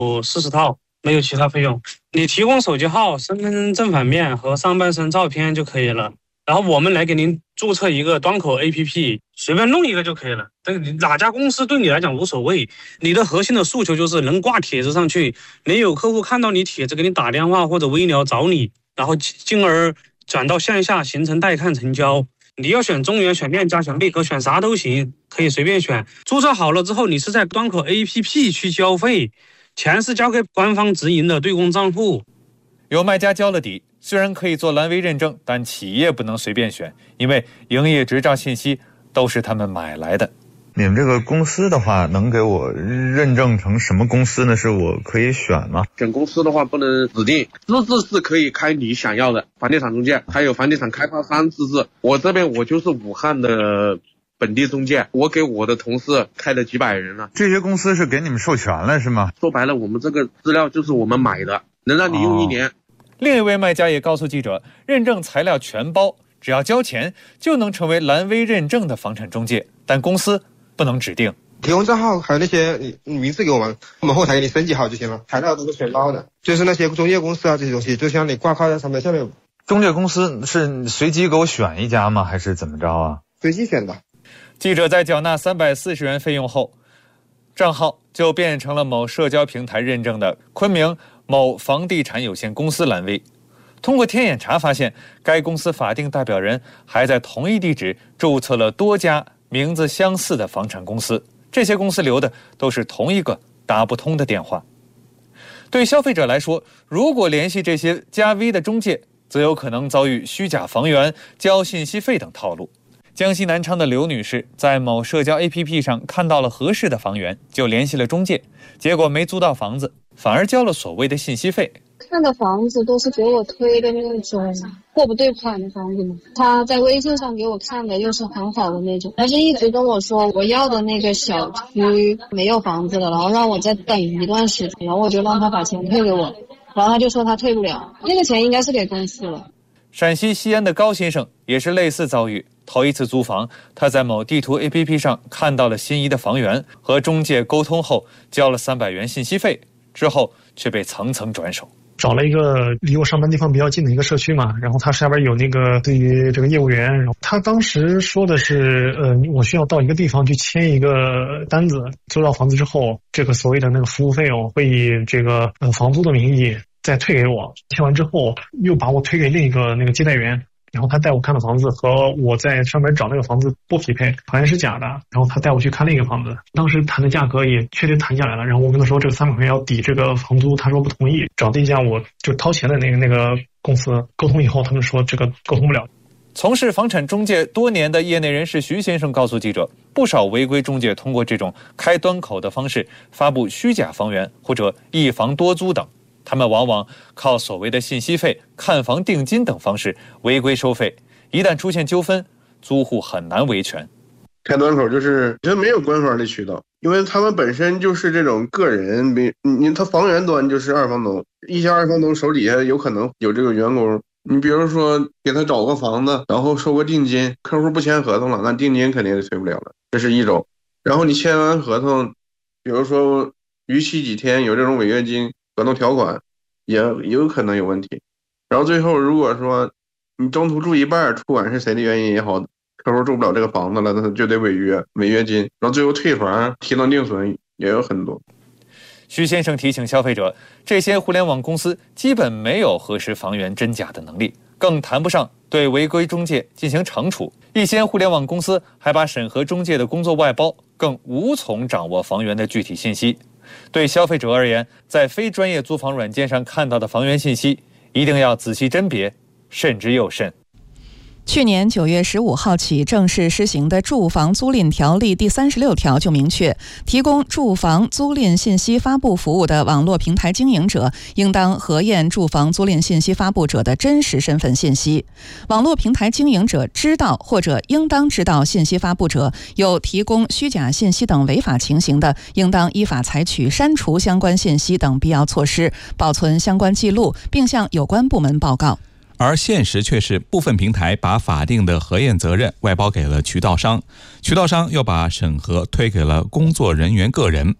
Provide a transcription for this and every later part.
40套，没有其他费用。你提供手机号、身份证正反面和上半身照片就可以了。然后我们来给您注册一个端口 APP， 随便弄一个就可以了。这个哪家公司对你来讲无所谓，你的核心的诉求就是能挂帖子上去，没有客户看到你帖子给你打电话或者微聊找你，然后进而转到线下形成带看成交。你要选中原、选链家、选贝壳，选啥都行，可以随便选。注册好了之后，你是在端口 APP 去交费，钱是交给官方直营的对公账户。 有卖家交了底，虽然可以做蓝 V 认证，但企业不能随便选，因为营业执照信息都是他们买来的。 你们这个公司的话，能给我认证成什么公司呢？是我可以选吗？ 选公司的话不能指定，资质是可以开你想要的房地产中介，还有房地产开发商资质。我这边我就是武汉的本地中介，我给我的同事开了几百人了。 这些公司是给你们授权了是吗？ 说白了，我们这个资料就是我们买的，能让你用1年。 另一位卖家也告诉记者，认证材料全包，只要交钱就能成为蓝 V 认证的房产中介，但公司不能指定。 提供账号还有那些名字给我们后台给你升级好就行了，材料都是全包的。就是那些中介公司啊这些东西，就像你挂靠在上面。下面中介公司是随机给我选一家吗？还是怎么着啊？ 随机选的。 记者在缴纳340元费用后，账号就变成了某社交平台认证的昆明某房地产有限公司蓝 V。通过天眼查发现，该公司法定代表人还在同一地址注册了多家名字相似的房产公司，这些公司留的都是同一个打不通的电话。对消费者来说，如果联系这些加 V 的中介，则有可能遭遇虚假房源、交信息费等套路。江西南昌的刘女士在某社交 APP 上看到了合适的房源，就联系了中介，结果没租到房子，反而交了所谓的信息费。 看的房子都是给我推的那种货不对款的房子嘛，他在微信上给我看的又是很好的那种，但是一直跟我说我要的那个小区没有房子了，然后让我再等一段时间，然后我就让他把钱退给我，然后他就说他退不了，那个钱应该是给公司了。 陕西西安的高先生也是类似遭遇，头一次租房，他在某地图 APP 上看到了心仪的房源，和中介沟通后交了300元信息费，之后却被层层转手。 找了一个离我上班地方比较近的一个社区嘛，然后他下边有那个对于这个业务员，然后他当时说的是我需要到一个地方去签一个单子，租到房子之后，这个所谓的那个服务费用会以这个房租的名义再退给我，签完之后又把我推给另一个那个接待员，然后他带我看的房子和我在上面找那个房子不匹配，好像是假的，然后他带我去看另一个房子，当时谈的价格也确实谈下来了，然后我跟他说这个300块要抵这个房租，他说不同意，找的一家我就掏钱的那个公司沟通以后，他们说这个沟通不了。 从事房产中介多年的业内人士徐先生告诉记者，不少违规中介通过这种开端口的方式发布虚假房源或者一房多租等，他们往往靠所谓的信息费、看房定金等方式违规收费，一旦出现纠纷，租户很难维权。 开端口就是没有官方的渠道，因为他们本身就是这种个人，他房源端就是二房东，一些二房东手底下有可能有这个员工，你比如说给他找个房子，然后收个定金，客户不签合同了，那定金肯定是退不了了，这是一种。然后你签完合同，比如说逾期几天有这种违约金合同条款，也有可能有问题。然后最后如果说你中途住一半，不管是谁的原因也好，客户住不了这个房子了，那他就得违约金，然后最后退房提能定损也有很多。 徐先生提醒消费者，这些互联网公司基本没有核实房源真假的能力，更谈不上对违规中介进行惩处。一些互联网公司还把审核中介的工作外包，更无从掌握房源的具体信息。对消费者而言，在非专业租房软件上看到的房源信息，一定要仔细甄别，慎之又慎。 去年9月15号起正式施行的住房租赁条例第36条就明确，提供住房租赁信息发布服务的网络平台经营者应当核验住房租赁信息发布者的真实身份信息。网络平台经营者知道或者应当知道信息发布者有提供虚假信息等违法情形的，应当依法采取删除相关信息等必要措施，保存相关记录，并向有关部门报告。 而现实却是部分平台把法定的核验责任外包给了渠道商，渠道商又把审核推给了工作人员个人。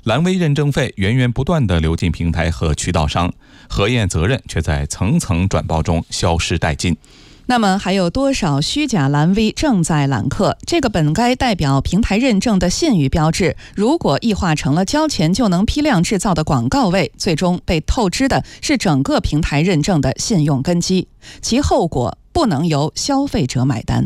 蓝 V 认证费源源不断地流进平台和渠道商，核验责任却在层层转包中消失殆尽。 那么还有多少虚假蓝 V 正在揽客？这个本该代表平台认证的信誉标志，如果异化成了交钱就能批量制造的广告位，最终被透支的是整个平台认证的信用根基，其后果不能由消费者买单。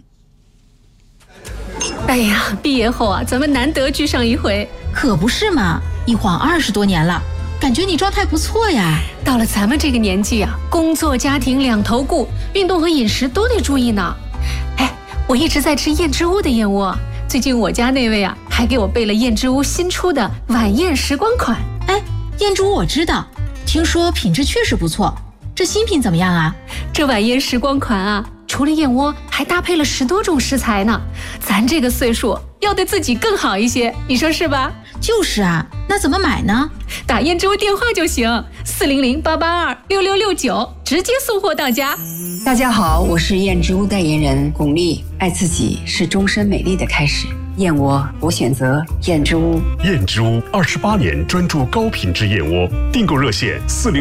哎呀，毕业后啊，咱们难得聚上一回。 可不是嘛，一晃20多年了，感觉你状态不错呀。 到了咱们这个年纪啊，工作家庭两头顾，运动和饮食都得注意呢。哎，我一直在吃燕之屋的燕窝，最近我家那位啊，还给我备了燕之屋新出的晚宴时光款。 哎，燕之屋我知道，听说品质确实不错，这新品怎么样啊？ 这晚宴时光款啊，除了燕窝，还搭配了10多种食材呢。咱这个岁数要对自己更好一些，你说是吧？ 就是啊，那怎么买呢？ 打燕之屋电话就行，400-882-6669，直接送货到家。 大家好，我是燕之屋代言人巩俐。爱自己是终身美丽的开始，燕窝我选择燕之屋。 燕之屋28年专注高品质燕窝，订购热线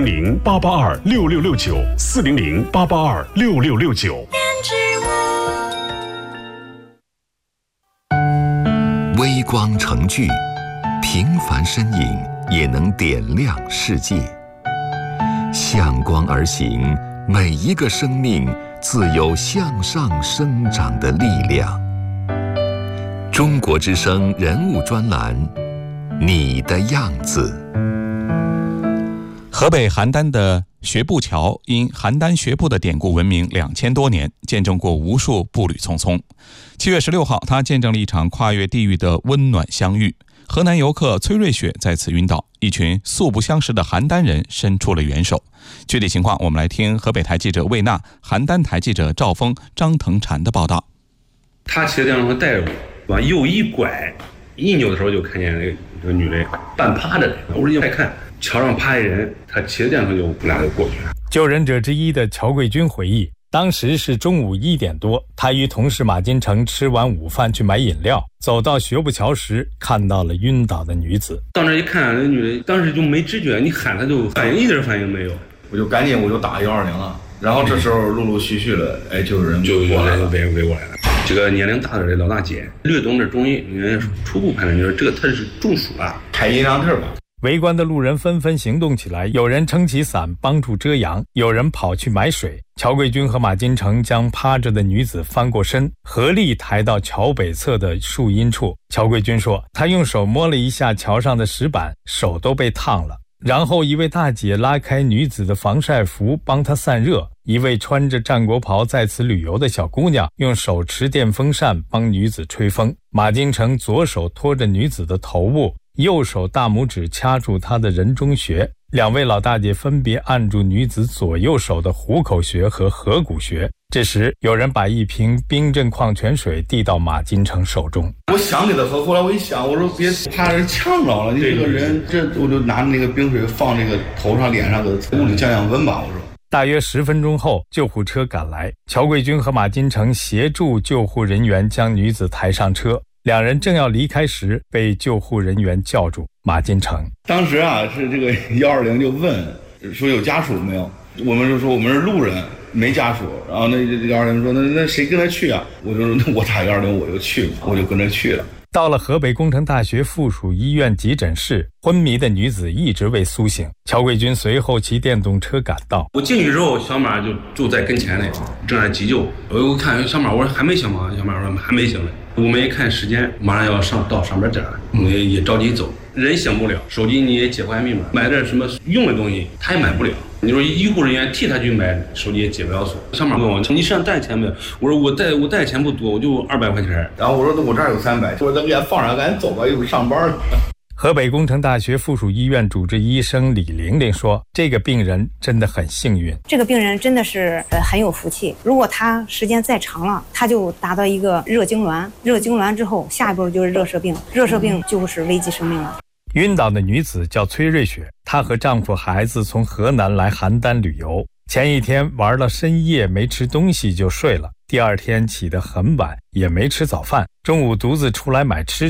400-882-6669，400-882-6669。 微光成炬，平凡身影也能点亮世界。向光而行，每一个生命自有向上生长的力量。中国之声人物专栏，你的样子。 河北邯郸的学步桥因邯郸学步的典故闻名2000多年，见证过无数步履匆匆。7月16号，他见证了一场跨越地域的温暖相遇。河南游客崔瑞雪在此晕倒，一群素不相识的邯郸人伸出了援手。具体情况，我们来听河北台记者魏娜、邯郸台记者赵峰、张腾婵的报道。 他骑的电动车带着我往右一拐，一扭的时候就看见这个女的半趴着，我说再看，桥上趴一人，他骑的电动车就我俩就过去了。 救人者之一的乔贵军回忆，当时是中午1点多，他与同事马金成吃完午饭去买饮料，走到学步桥时看到了晕倒的女子。 到那一看，那女的当时就没知觉，你喊她就反应一点反应没有， 我就赶紧打120了。然后这时候陆陆续续的，就有人就过来了，围过来了。这个年龄大的老大姐略懂点中医，初步判断就是这个她是中暑了， 开阴凉地吧。 围观的路人纷纷行动起来，有人撑起伞帮助遮阳，有人跑去买水。乔贵军和马金成将趴着的女子翻过身，合力抬到桥北侧的树荫处。乔贵军说，他用手摸了一下桥上的石板，手都被烫了。然后一位大姐拉开女子的防晒服帮她散热，一位穿着战国袍在此旅游的小姑娘用手持电风扇帮女子吹风。马金成左手托着女子的头部，右手大拇指掐住她的人中穴，两位老大姐分别按住女子左右手的虎口穴和合谷穴。这时有人把一瓶冰镇矿泉水递到马金成手中。 我想给他喝，后来我一想，我说别怕人呛着了，你这个人，这我就拿那个冰水放这个头上脸上，给屋里降降温吧，我说。 大约10分钟后，救护车赶来，乔贵军和马金成协助救护人员将女子抬上车。两人正要离开时，被救护人员叫住。马金成当时是这个120就问说有家属没有，我们就说我们是路人，没家属。然后那120说那谁跟他去啊？我就说那我打120我就去，我就跟着去了。 到了河北工程大学附属医院急诊室，昏迷的女子一直未苏醒。乔贵军随后骑电动车赶到。 我进去之后，小马就在跟前嘞，正在急救。我看小马，我说还没醒吗？小马说还没醒嘞。我们一看时间，马上要到上班点了，我们也着急走。人醒不了，手机你也解不开密码，买点什么用的东西他也买不了。你说医护人员替他去买，手机也解不了锁。小马问我，你身上带钱没有？我说我带钱不多，我就200块钱。 然后我说我这儿有300，我说咱给他放上，赶紧走吧，一会儿上班了。 河北工程大学附属医院主治医生李玲玲说，这个病人真的很幸运。 这个病人真的是很有福气，如果他时间再长了，他就达到一个热痉挛，热痉挛之后下一步就是热射病，热射病就是危及生命了。 晕倒的女子叫崔瑞雪，她和丈夫孩子从河南来邯郸旅游，前一天玩到深夜没吃东西就睡了，第二天起得很晚，也没吃早饭，中午独自出来买吃的，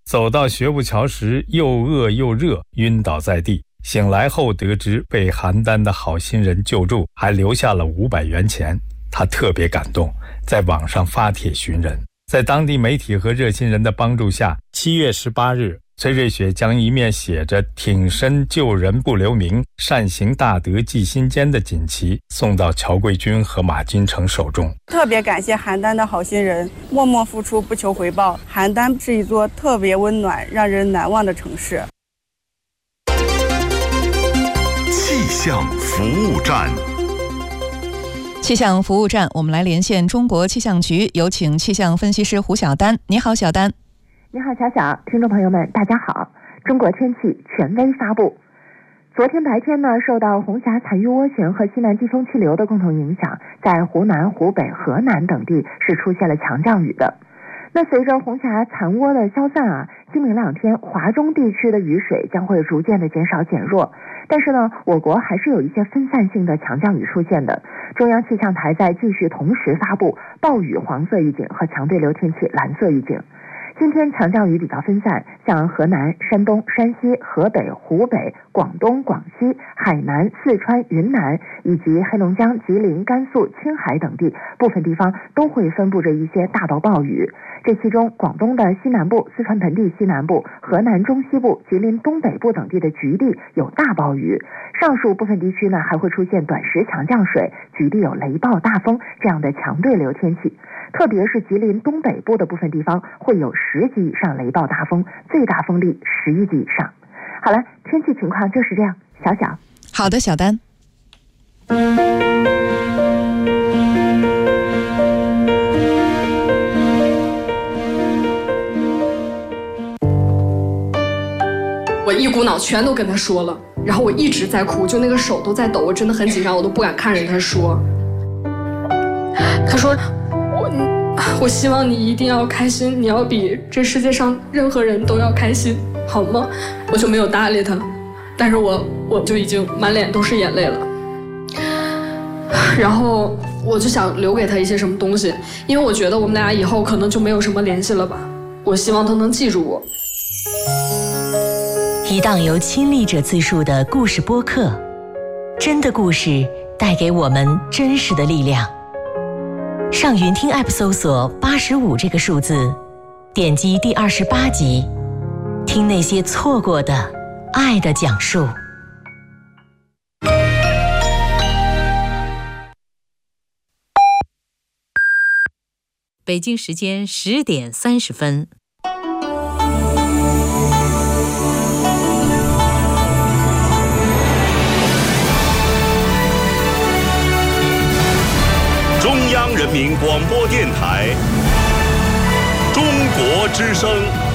走到学步桥时又饿又热，晕倒在地。醒来后得知被邯郸的好心人救助，还留下了500元钱，他特别感动，在网上发帖寻人。在当地媒体和热心人的帮助下，7月18日，崔瑞雪将一面写着“挺身救人不留名，善行大德记心间”的锦旗送到乔桂军和马金成手中。 特别感谢邯郸的好心人，默默付出不求回报。邯郸是一座特别温暖、让人难忘的城市。 气象服务站。 气象服务站，我们来连线中国气象局，有请气象分析师胡晓丹。你好，小丹。 你好，小小，听众朋友们，大家好。中国天气权威发布。昨天白天呢，受到红霞残余涡旋和西南季风气流的共同影响，在湖南、湖北、河南等地是出现了强降雨的。那随着红霞残涡的消散今明2天华中地区的雨水将会逐渐的减少减弱，但是呢，我国还是有一些分散性的强降雨出现的。中央气象台在继续同时发布暴雨黄色预警和强对流天气蓝色预警。今天强降雨比较分散，像河南、山东、山西、河北、湖北、广东、广西、海南、四川、云南以及黑龙江、吉林、甘肃、青海等地部分地方都会分布着一些大到暴雨。这其中，广东的西南部、四川盆地西南部、河南中西部、吉林东北部等地的局地有大暴雨。上述部分地区呢，还会出现短时强降水，局地有雷暴、大风这样的强对流天气。特别是吉林东北部的部分地方会有10级以上雷暴大风，最大风力11级以上。好了，天气情况就是这样。小小。 好的，小丹。 我一股脑全都跟他说了，然后我一直在哭，就那个手都在抖，我真的很紧张，我都不敢看着他说。他说我希望你一定要开心，你要比这世界上任何人都要开心，好吗？我就没有搭理他，但是我就已经满脸都是眼泪了。然后我就想留给他一些什么东西，因为我觉得我们俩以后可能就没有什么联系了吧。我希望他能记住我。 一档由亲历者自述的故事播客，真的故事带给我们真实的力量。上云听 App 搜索85这个数字，点击第28集，听那些错过的爱的讲述。 北京时间10点30分。 中央人民广播电台，中国之声。